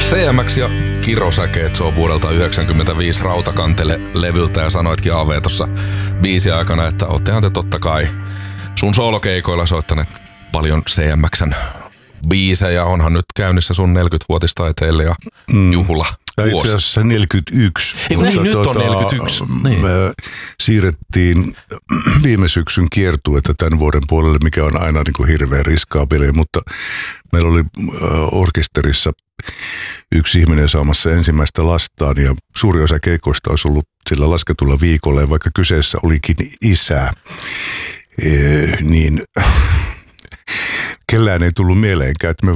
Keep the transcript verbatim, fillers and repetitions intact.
C M X ja Kirosäkeet, se on vuodelta yhdeksänkymmentäviisi Rautakantele-levyltä ja sanoitkin A V tuossa biisin aikana, että oottehan te totta kai sun soolokeikoilla soittaneet paljon C M X:n biisejä. Onhan nyt käynnissä sun neljäkymmenvuotistaiteilija mm. juhla. Itse asiassa neljäkymmentäyksi. Eiku, niin, nyt on neljäkymmentäyksi. Niin. Me siirrettiin viime syksyn kiertuetta tämän vuoden puolelle, mikä on aina niin kuin hirveän riskaabeli, mutta meillä oli orkesterissa yksi ihminen saamassa ensimmäistä lastaan ja suuri osa keikoista olisi ollut sillä lasketulla viikolla ja vaikka kyseessä olikin isä, niin kellään ei tullut mieleenkään, että me